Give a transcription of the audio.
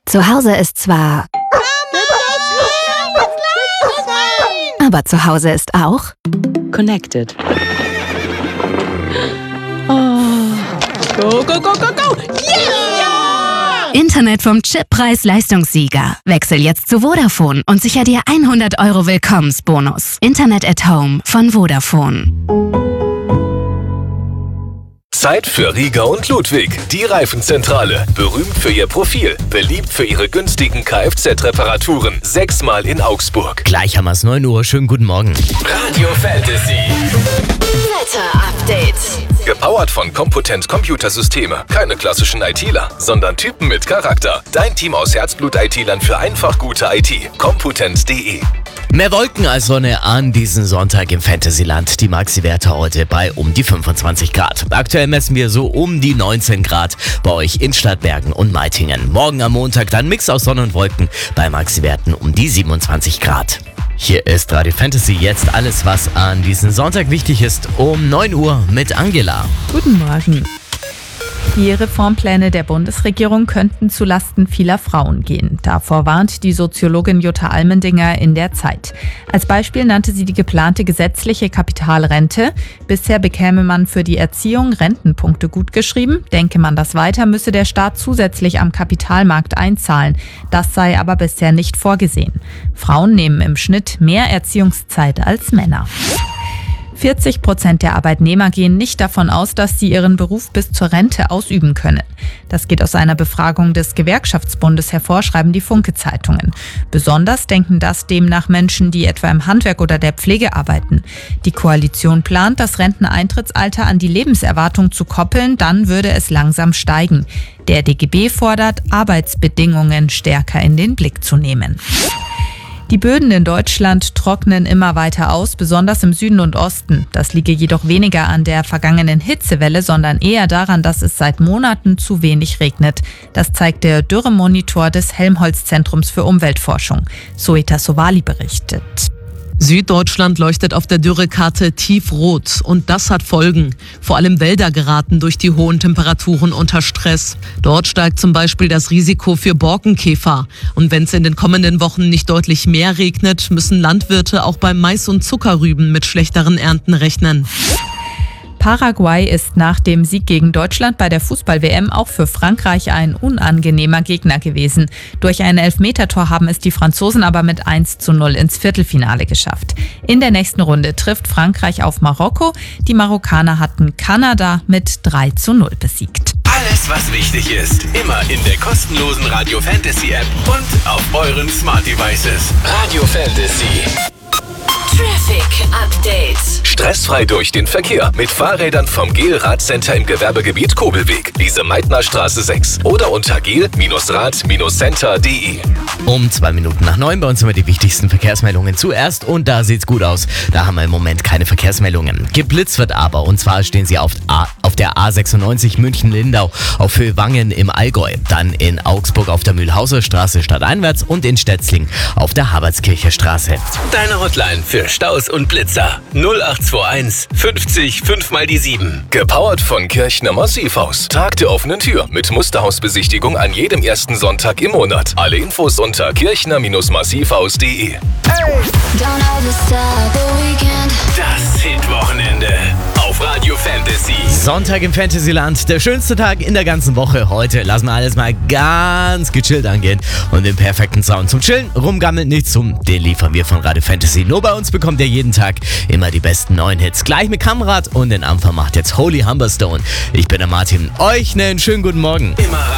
Zu Hause ist zwar... Aber zu Hause ist auch... Connected. Oh. Go, go, go, go, go! Yeah! Internet vom Chip Preis-Leistungssieger. Wechsel jetzt zu Vodafone und sicher dir 100 € Willkommensbonus. Internet at Home von Vodafone. Zeit für Rieger und Ludwig, die Reifenzentrale. Berühmt für ihr Profil, beliebt für ihre günstigen Kfz-Reparaturen. 6-mal in Augsburg. Gleich haben wir es, 9 Uhr. Schönen guten Morgen. Radio Fantasy. Wetter-Update. Gepowert von Compotent Computersysteme. Keine klassischen ITler, sondern Typen mit Charakter. Dein Team aus Herzblut-ITlern für einfach gute IT. Compotent.de. Mehr Wolken als Sonne an diesem Sonntag im Fantasyland. Die Maxi-Werte heute bei um die 25 Grad. Aktuell messen wir so um die 19 Grad bei euch in Stadtbergen und Meitingen. Morgen am Montag dann Mix aus Sonne und Wolken bei Maxi-Werten um die 27 Grad. Hier ist Radio Fantasy, jetzt alles, was an diesem Sonntag wichtig ist, um 9 Uhr mit Angela. Guten Morgen. Die Reformpläne der Bundesregierung könnten zulasten vieler Frauen gehen. Davor warnt die Soziologin Jutta Almendinger in der Zeit. Als Beispiel nannte sie die geplante gesetzliche Kapitalrente. Bisher bekäme man für die Erziehung Rentenpunkte gutgeschrieben. Denke man das weiter, müsse der Staat zusätzlich am Kapitalmarkt einzahlen. Das sei aber bisher nicht vorgesehen. Frauen nehmen im Schnitt mehr Erziehungszeit als Männer. 40% der Arbeitnehmer gehen nicht davon aus, dass sie ihren Beruf bis zur Rente ausüben können. Das geht aus einer Befragung des Gewerkschaftsbundes hervor, schreiben die Funke-Zeitungen. Besonders denken das demnach Menschen, die etwa im Handwerk oder der Pflege arbeiten. Die Koalition plant, das Renteneintrittsalter an die Lebenserwartung zu koppeln, dann würde es langsam steigen. Der DGB fordert, Arbeitsbedingungen stärker in den Blick zu nehmen. Die Böden in Deutschland trocknen immer weiter aus, besonders im Süden und Osten. Das liege jedoch weniger an der vergangenen Hitzewelle, sondern eher daran, dass es seit Monaten zu wenig regnet. Das zeigt der Dürremonitor des Helmholtz-Zentrums für Umweltforschung. Soeta Sowali berichtet. Süddeutschland leuchtet auf der Dürrekarte tiefrot und das hat Folgen. Vor allem Wälder geraten durch die hohen Temperaturen unter Stress. Dort steigt zum Beispiel das Risiko für Borkenkäfer. Und wenn es in den kommenden Wochen nicht deutlich mehr regnet, müssen Landwirte auch beim Mais und Zuckerrüben mit schlechteren Ernten rechnen. Paraguay ist nach dem Sieg gegen Deutschland bei der Fußball-WM auch für Frankreich ein unangenehmer Gegner gewesen. Durch ein Elfmetertor haben es die Franzosen aber mit 1:0 ins Viertelfinale geschafft. In der nächsten Runde trifft Frankreich auf Marokko. Die Marokkaner hatten Kanada mit 3:0 besiegt. Alles, was wichtig ist, immer in der kostenlosen Radio Fantasy App und auf euren Smart Devices. Radio Fantasy. Traffic Update. Stressfrei durch den Verkehr mit Fahrrädern vom GEL-Radcenter im Gewerbegebiet Kobelweg, Lise-Meitner-Straße 6 oder unter gel-rad-center.de. Um 2 Minuten nach 9 bei uns immer die wichtigsten Verkehrsmeldungen zuerst und da sieht's gut aus. Da haben wir im Moment keine Verkehrsmeldungen. Geblitzt wird aber und zwar stehen sie auf der A96 München-Lindau auf Höhe Wangen im Allgäu, dann in Augsburg auf der Mühlhauser Straße stadteinwärts und in Stetzling auf der Habertskircher Straße. Deine Hotline für Staus und Blitzer 0821 50 5 mal die 7. Gepowert von Kirchner Massivhaus. Tag der offenen Tür mit Musterhausbesichtigung an jedem ersten Sonntag im Monat. Alle Infos unter kirchner-massivhaus.de. Das Hitwochenende auf Radio Fantasy. Sonntag im Fantasyland, der schönste Tag in der ganzen Woche. Heute lassen wir alles mal ganz gechillt angehen und den perfekten Sound zum Chillen, rumgammeln nichts zum, den liefern wir von Radio Fantasy. Nur bei uns bekommt ihr jeden Tag immer die besten neuen Hits. Gleich mit Kamerad und den Anfang macht jetzt Holy Humberstone. Ich bin der Martin. Euch einen schönen guten Morgen. Immer